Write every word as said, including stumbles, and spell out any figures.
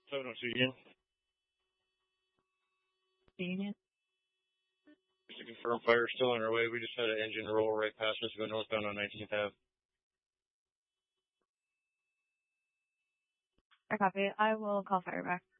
seven oh two Union. Union. Just to confirm, fire still on our way. We just had an engine roll right past us, going northbound on nineteenth Avenue. I copy. I will call fire back.